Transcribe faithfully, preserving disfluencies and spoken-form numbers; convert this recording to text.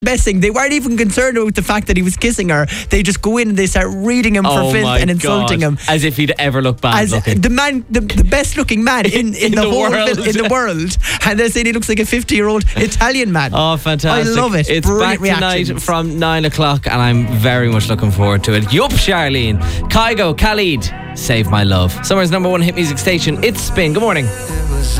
best thing. They weren't even concerned about the fact that he was kissing her. They just go in and they start reading him Oh for filth my and insulting God. him. As if he'd ever look bad As looking. the man, the, the best looking man in, in, In the, the whole world. fil- in the world. And they're saying he looks like a fifty year old Italian man. Oh, fantastic. I love it. It's Brilliant back tonight reactions. from nine o'clock and I'm very much looking forward to it. Yup, Charlene. Kygo, Khalid, Save My Love. Summer's number one hit music station. It's Spin. Good morning.